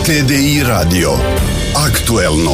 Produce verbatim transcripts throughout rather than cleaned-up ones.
T D I radio. Aktuelno.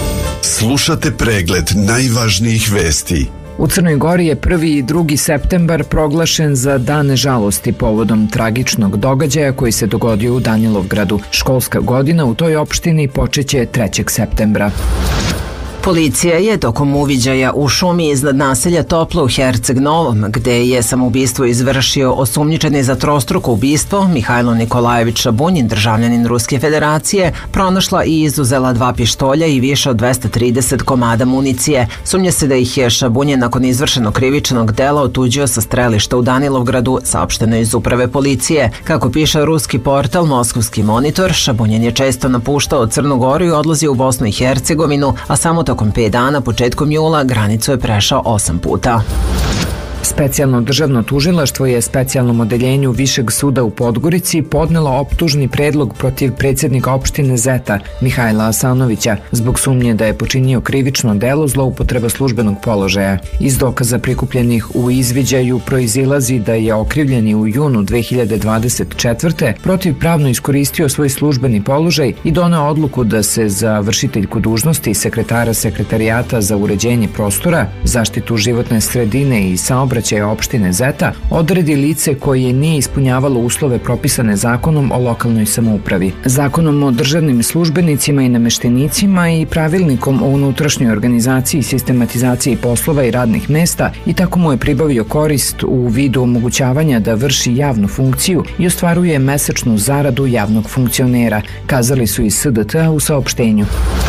Slušate pregled najvažnijih vesti. U Crnoj Gori je prvi i drugi septembar proglašen za dane žalosti povodom tragičnog događaja koji se dogodio u Danilovgradu. Školska godina u toj opštini počeće trećeg septembra. Policija je tokom uviđaja u šumi iznad naselja Toplo u Herceg Novom, gde je samoubistvo izvršio osumnjičeni za trostruko ubistvo Mihajlo Nikolajević Šabunjin, državljanin Ruske federacije, pronašla i izuzela dva pištolja i više od dvesta trideset komada municije. Sumnja se da ih je Šabunjin nakon izvršenog krivičnog dela otuđio sa strelišta u Danilovgradu, saopšteno iz uprave policije. Kako piše ruski portal Moskovski monitor, Šabunjin je često napuštao Crnu Goru i odlazio u Bosnu i Hercegovinu, a samo tokom pet dana, početkom jula, granicu je prešao osam puta. Specijalno državno tužilaštvo je specijalnom odeljenju Višeg suda u Podgorici podnelo optužni predlog protiv predsjednika opštine Zeta, Mihajla Asanovića, zbog sumnje da je počinio krivično delo zloupotreba službenog položaja. Iz dokaza prikupljenih u izviđaju proizilazi da je okrivljeni u junu dve hiljade dvadeset četvrte protivpravno iskoristio svoj službeni položaj i doneo odluku da se za vršiteljku dužnosti sekretara Sekretarijata za uređenje prostora, zaštitu životne sredine i saobraćaja opštine Zeta odredi lice koje nije ispunjavalo uslove propisane zakonom o lokalnoj samoupravi, zakonom o državnim službenicima i nameštenicima i pravilnikom o unutrašnjoj organizaciji i sistematizaciji poslova i radnih mesta, i tako mu je pribavio korist u vidu omogućavanja da vrši javnu funkciju i ostvaruje mesečnu zaradu javnog funkcionera, kazali su iz S D T u saopštenju.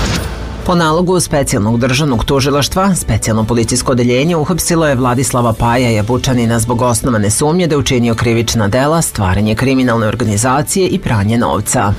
Po nalogu specijalnog državnog tužilaštva, specijalno policijsko odeljenje uhapsilo je Vladislava Paja Jabučanina zbog osnovane sumnje da je učinio krivična dela, stvaranje kriminalne organizacije i pranje novca.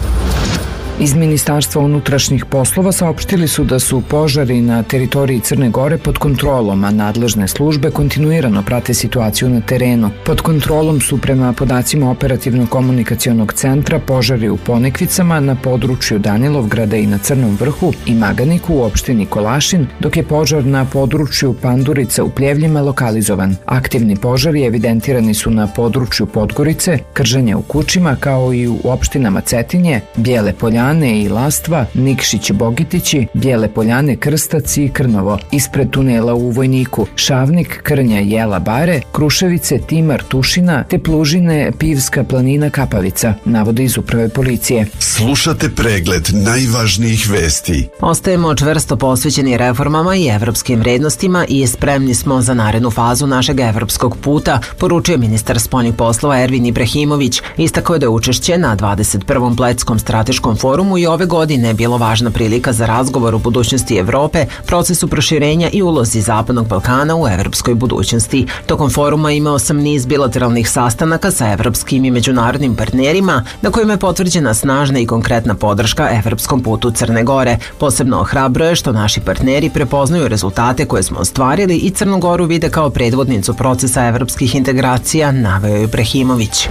Iz Ministarstva unutrašnjih poslova saopštili su da su požari na teritoriji Crne Gore pod kontrolom, a nadležne službe kontinuirano prate situaciju na terenu. Pod kontrolom su prema podacima operativno-komunikacionog centra požari u Ponekvicama, na području Danilovgrada i na Crnom Vrhu i Maganiku u opštini Kolašin, dok je požar na području Pandurica u Pljevljima lokalizovan. Aktivni požari evidentirani su na području Podgorice, Kržanja u Kučima, kao i u opštinama Cetinje, Bijele Poljane i Lastva, Nikšić Bogitići, Bijele Poljane, Krstac i Krnovo, ispred tunela u Vojniku, Šavnik, Krnja, Jela, Bare, Kruševice, Timar, Tušina, te Plužine, Pivska planina, Kapavica, navode iz uprave policije. Slušate pregled najvažnijih vesti. Ostajemo čvrsto posvećeni reformama i evropskim vrednostima i spremni smo za narednu fazu našeg evropskog puta, poručio ministar spoljnih poslova Ervin Ibrahimović. Istakao je da je učešće na dvadeset prvom Blejskom strateškom forumu i ove godine bilo važna prilika za razgovor o budućnosti Evrope, procesu proširenja i ulozi Zapadnog Balkana u evropskoj budućnosti. Tokom foruma imao sam niz bilateralnih sastanaka sa evropskim i međunarodnim partnerima, na kojima je potvrđena snažna i konkretna podrška evropskom putu Crne Gore. Posebno ohrabruje što naši partneri prepoznaju rezultate koje smo ostvarili i Crnu Goru vide kao predvodnicu procesa evropskih integracija, naveo je Ibrahimović.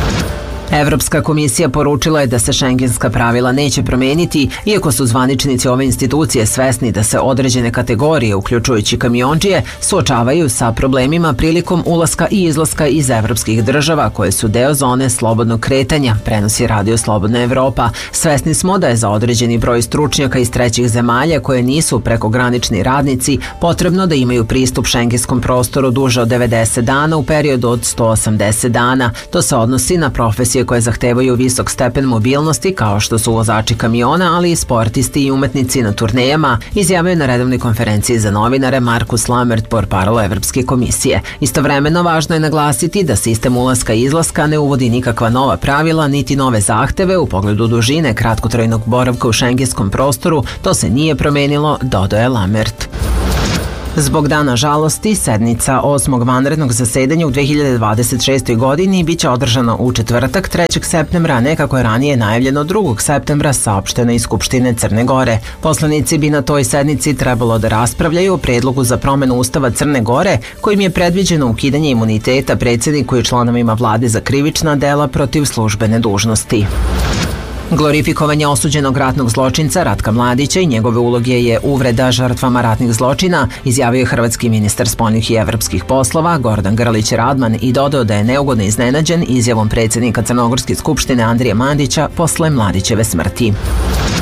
Evropska komisija poručila je da se šengenska pravila neće promeniti, iako su zvaničnici ove institucije svesni da se određene kategorije, uključujući kamiondžije, suočavaju sa problemima prilikom ulaska i izlaska iz evropskih država koje su deo zone slobodnog kretanja, prenosi Radio Slobodna Evropa. Svesni smo da je za određeni broj stručnjaka iz trećih zemalja koje nisu prekogranični radnici potrebno da imaju pristup šengenskom prostoru duže od devedeset dana u periodu od sto osamdeset dana. To se odnosi na profesije koje zahtevaju visok stepen mobilnosti, kao što su vozači kamiona, ali i sportisti i umetnici na turnejama, izjavio na redovnoj konferenciji za novinare Markus Lammert, portparol Evropske komisije. Istovremeno, važno je naglasiti da sistem ulaska i izlaska ne uvodi nikakva nova pravila niti nove zahteve u pogledu dužine kratkotrajnog boravka u šengenskom prostoru. To se nije promenilo, dodaje Lammert. Zbog dana žalosti, sednica osmog vanrednog zasedanja u dve hiljade dvadeset šestoj godini biće održana u četvrtak trećeg septembra, ne kako je ranije najavljeno drugog septembra, saopšteno iz Skupštine Crne Gore. Poslanici bi na toj sednici trebalo da raspravljaju o predlogu za promenu Ustava Crne Gore, kojim je predviđeno ukidanje imuniteta predsjedniku i članovima vlade za krivična dela protiv službene dužnosti. Glorifikovanje osuđenog ratnog zločinca Ratka Mladića i njegove uloge je uvreda žrtvama ratnih zločina, izjavio je hrvatski ministar spoljnih i evropskih poslova Gordan Grlić Radman i dodao da je neugodno iznenađen izjavom predsjednika Crnogorske skupštine Andrije Mandića posle Mladićeve smrti.